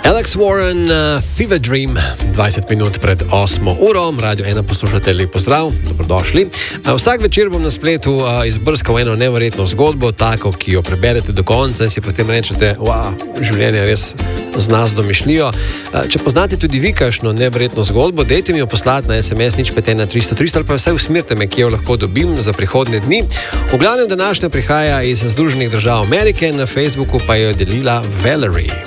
Alex Warren, Fever Dream, 20 minut pred 8. uro, Radio 1 poslušate, lep pozdrav, dobrodošli. Vsak večer bom na spletu izbrskal eno neverjetno zgodbo, tako, ki jo preberete do konca in si potem rečete, wow, življenje res z nas domišljijo. Če poznate tudi vi kakšno neverjetno zgodbo, dajte mi jo poslati na SMS 0513 ali pa vsaj usmerite me, kje jo lahko dobim za prihodnje dni. V glavnem današnja prihaja iz Združenih držav Amerike, na Facebooku pa jo je delila Valerie.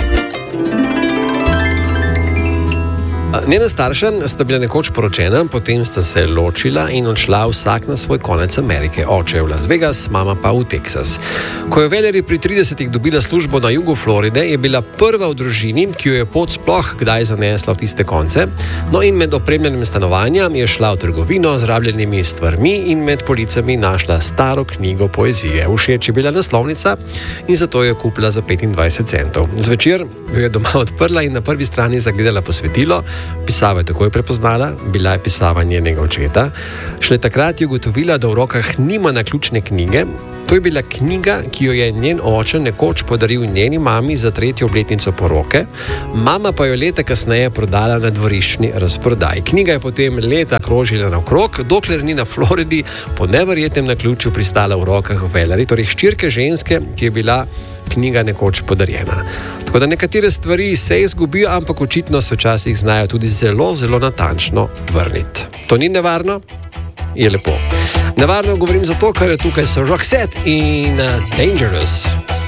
Njena starša sta bila nekoč poročena, potem sta se ločila in odšla vsak na svoj konec Amerike. Oče je v Las Vegas, mama pa v Teksas. Ko je Valerie pri 30-ih dobila službo na jugu Floride, je bila prva v družini, ki jo je pot sploh kdaj zanesla v tiste konce. No in med opremljenim stanovanjem je šla v trgovino z rabljenimi stvarmi in med policami našla staro knjigo poezije. Všeč je bila naslovnica in zato jo je kupila za 25 centov. Zvečer jo je doma odprla in na prvi strani zagledala posvetilo. Pisavo je takoj prepoznala, bila je pisava njenega očeta. Šele takrat je ugotovila, da v rokah nima naključne knjige. To je bila knjiga, ki jo je njen oče nekoč podaril njeni mami za 3. obletnico poroke. Mama pa jo leta kasneje prodala na dvoriščni razprodaji. Knjiga je potem leta krožila naokrog, dokler ni na Floridi po neverjetnem naključju pristala v rokah Valerie, torej hčerke ženske, ki je bila knjiga nekoč podarjena. Tako da nekatere stvari se izgubijo, ampak očitno se včasih znajo tudi zelo, zelo natančno vrniti. To ni nevarno? Je lepo. Nevarno govorim zato, ker je tukaj so Roxette in Dangerous.